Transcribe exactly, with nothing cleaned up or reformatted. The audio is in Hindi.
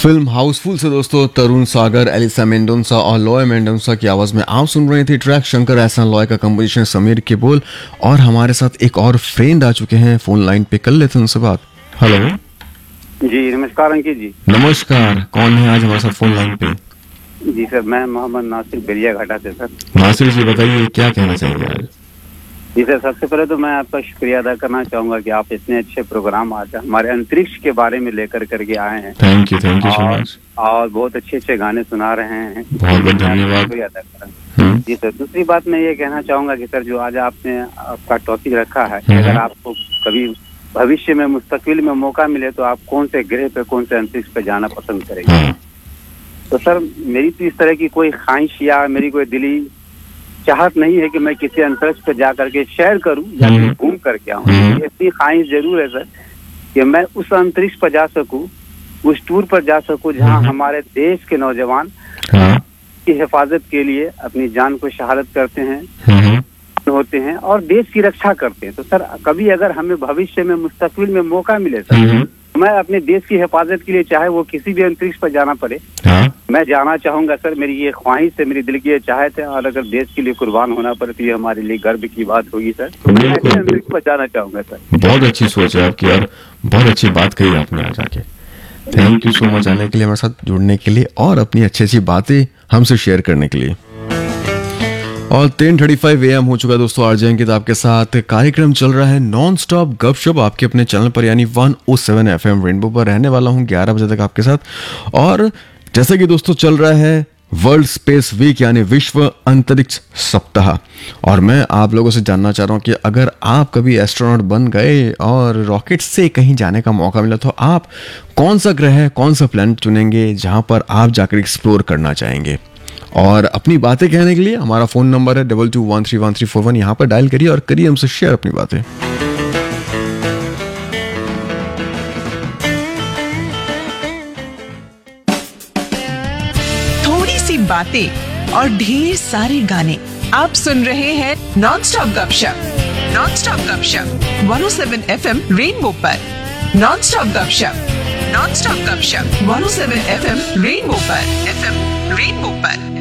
फिल्म हाउसफुल से दोस्तों तरुण सागर, एलिसा मेंडोंसा और लॉय मेंडोंसा की आवाज में आप सुन रहे थे ट्रैक शंकर एहसान लॉय का कंपोजिशन समीर के बोल। और हमारे साथ एक और फ्रेंड आ चुके हैं फोन लाइन पे, कर लेते हैं उनसे बात। हेलो जी नमस्कार अंकित जी। नमस्कार, कौन है आज हमारे साथ फोन लाइन पे? जी सर, मैं मोहम्मद नासिर बेलिया घाटा से सर। नासिर जी बताइए क्या कहना चाहेंगे आज? जी सर, सबसे पहले तो मैं आपका शुक्रिया अदा करना चाहूंगा कि आप इतने अच्छे प्रोग्राम आज हमारे अंतरिक्ष के बारे में लेकर करके आए हैं। Thank you thank you so much. और बहुत अच्छे अच्छे गाने सुना रहे हैं, बहुत बहुत धन्यवाद। शुक्रिया अदा करें। जी सर, दूसरी बात मैं ये कहना चाहूंगा कि सर जो आज आपने आपका टॉपिक रखा है, अगर आपको कभी भविष्य में मुस्तकबिल में मौका मिले तो आप कौन से ग्रह पे, कौन से अंतरिक्ष पे जाना पसंद करेंगे? तो सर मेरी तो इस तरह की कोई ख्वाहिश या मेरी कोई दिली चाहत नहीं है कि मैं किसी अंतरिक्ष पे जा करके सैर करूं या घूम करके आऊं। ऐसी ख्वाहिश जरूर है सर कि मैं उस अंतरिक्ष पर जा सकूं, उस टूर पर जा सकूं जहां हमारे देश के नौजवान की हिफाजत के लिए अपनी जान को शहादत करते हैं होते हैं और देश की रक्षा करते हैं। तो सर कभी अगर हमें भविष्य में मुस्तकबिल में मौका मिले सर, मैं अपने देश की हिफाजत के लिए चाहे वो किसी भी अंतरिक्ष पर जाना पड़े, मैं जाना चाहूंगा सर। मेरी ये ख्वाहिश है, मेरी दिल की ये चाहत है, और अगर देश के लिए कुर्बान होना पड़े तो ये हमारे लिए गर्व की बात होगी सर। तो मैं ऐसे अंतरिक्ष पर जाना चाहूंगा सर। बहुत अच्छी सोच है आपकी और बहुत अच्छी बात कही आपने आज आके। थैंक यू सो मच आने के लिए, हमारे साथ जुड़ने के लिए और अपनी अच्छी अच्छी बातें हमसे शेयर करने के लिए। और ten thirty five A M हो चुका है दोस्तों। आरजे अंकित आपके साथ कार्यक्रम चल रहा है नॉन स्टॉप गपशप आपके अपने चैनल पर, यानी one O seven F M rainbow पर। रहने वाला हूँ ग्यारह बजे तक आपके साथ। और जैसे कि दोस्तों चल रहा है वर्ल्ड स्पेस वीक, यानी विश्व अंतरिक्ष सप्ताह। और मैं आप लोगों से जानना चाह रहा हूँ कि अगर आप कभी एस्ट्रोनॉट बन गए और रॉकेट से कहीं जाने का मौका मिला तो आप कौन सा ग्रह, कौन सा प्लैनेट चुनेंगे जहां पर आप जाकर एक्सप्लोर करना चाहेंगे? और अपनी बातें कहने के लिए हमारा फोन नंबर है double two one three one three four one. यहाँ पर डायल करिए और करिए हमसे शेयर अपनी बातें। थोड़ी सी बातें और ढेर सारे गाने, आप सुन रहे हैं नॉन स्टॉप गपशप। नॉन स्टॉप गपशप one O seven F M rainbow पर। नॉन स्टॉप गपशप नॉन स्टॉप गपशप one O seven F M rainbow पर। एफ एम रेनबो पर।